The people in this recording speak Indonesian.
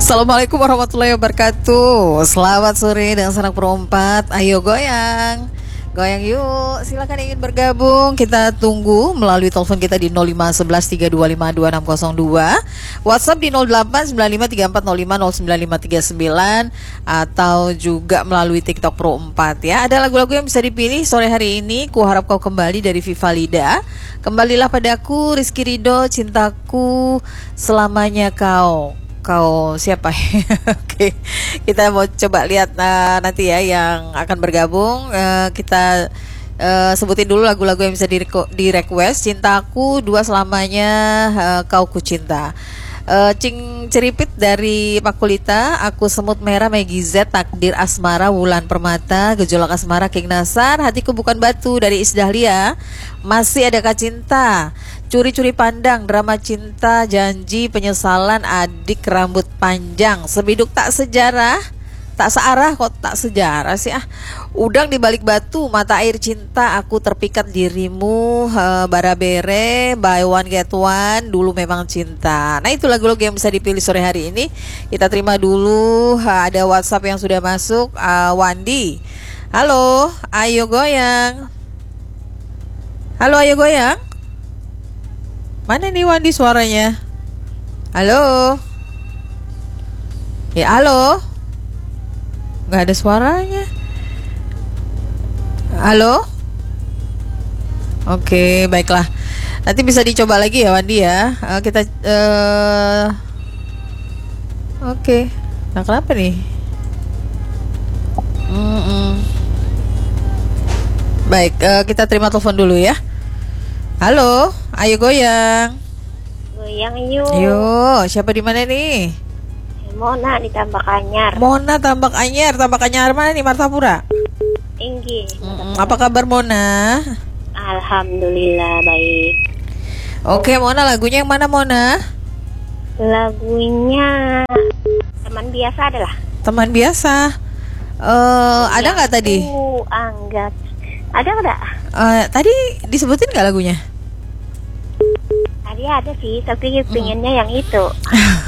Assalamualaikum warahmatullahi wabarakatuh. Selamat sore dan senang perempat. Ayo goyang. Goyang yuk. Silakan ingin bergabung. Kita tunggu melalui telepon kita di 051132522602, WhatsApp di 08953405095539, atau juga melalui TikTok Pro 4 ya. Ada lagu-lagu yang bisa dipilih sore hari ini. Ku harap kau kembali dari Viva Lida. Kembalilah padaku, Rizky Ridho, cintaku selamanya kau. Kau siapa? Oke, kita mau coba lihat nanti ya yang akan bergabung. Kita sebutin dulu lagu-lagu yang bisa di request. Cintaku, Dua Selamanya, Kau Ku Cinta. Cing Ceripit dari Pakulita, Aku Semut Merah, Maggie Z, Takdir Asmara, Wulan Permata, Gejolak Asmara, King Nasar, Hatiku Bukan Batu dari Isdahlia, Masih Adakah Cinta, Curi-Curi Pandang, Drama Cinta, Janji, Penyesalan, Adik Rambut Panjang, Sebiduk Tak Sejarah, Tak Searah kok tak sejarah sih Udang di Balik Batu, Mata Air Cinta, Aku Terpikat Dirimu, Barabere, Buy One Get One, Dulu Memang Cinta. Nah itu lagu-lagu yang bisa dipilih sore hari ini. Kita terima dulu. Ada WhatsApp yang sudah masuk. Wandi, halo, ayo goyang. Halo, ayo goyang. Mana nih Wandi suaranya? Halo. Ya halo. Gak ada suaranya. Halo. Oke, baiklah. Nanti bisa dicoba lagi ya Wandi ya. Kita Oke. Nah kenapa nih? Baik, kita terima telepon dulu ya. Halo, ayo goyang. Goyang yuk. Yo, siapa di mana nih? Mona di Tambak Anyar. Mona Tambak Anyar. Tambak Anyar mana nih, Martapura? Tinggi. Apa kabar Mona? Alhamdulillah baik. Oke Mona, lagunya yang mana Mona? Lagunya Teman Biasa adalah. Teman Biasa. Ada nggak tadi? Anggap. Ada nggak? Tadi disebutin nggak lagunya? Tadi ada sih, tapi pengennya yang itu.